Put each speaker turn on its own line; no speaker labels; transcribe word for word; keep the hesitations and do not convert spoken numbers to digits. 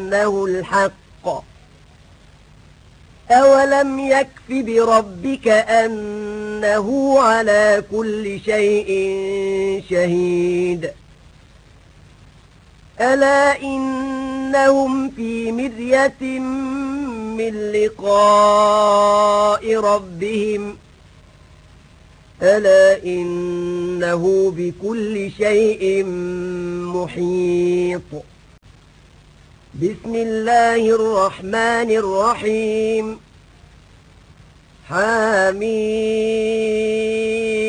أنه الحق أولم يكف بربك أنه على كل شيء شهيد ألا إنهم في مرية من لقاء ربهم ألا إنه بكل شيء محيط بسم الله الرحمن الرحيم حميم